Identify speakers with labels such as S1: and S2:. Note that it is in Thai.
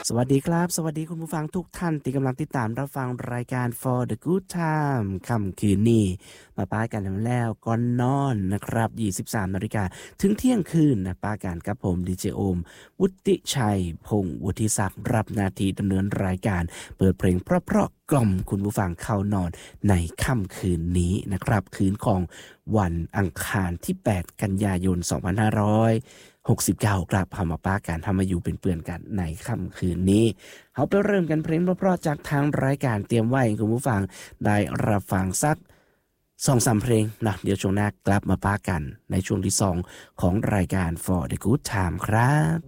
S1: สวัสดีครับสวัสดีคุณผู้ฟังทุกท่านที่กำลังติดตามรับฟังรายการ For the Good Time ค่ำคืนนี้มาป้ากันแล้วก่อนนอนนะครับ23 นาฬิกาถึงเที่ยงคืนนะป้ากันกับผมดีเจโอมวุฒิชัยพงศ์วุฒิศักดิ์รับหน้าที่ดำเนินรายการเปิดเพลงเพราะๆกล่อมคุณผู้ฟังเข้านอนในค่ำคืนนี้นะครับคืนของวันอังคารที่8กันยายน2569ครับพามาป้ากันทำมาอยู่เป็นเปื่อนกันในค่ำคืนนี้เขาไปเริ่มกันเพลงเพราะๆจากทางรายการเตรียมไว้ให้คุณผู้ฟังได้รับฟังสัก2-3 เพลงนะเดี๋ยวช่วงหน้ากลับมาป้ากันในช่วงที่2ของรายการ For the Good Time ครับ